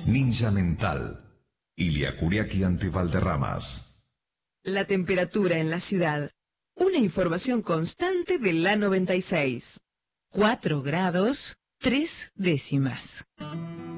Ninja Mental. Ilia Curiaki ante Valderramas. La temperatura en la ciudad. Una información constante de la 96. 4 grados, 3 décimas.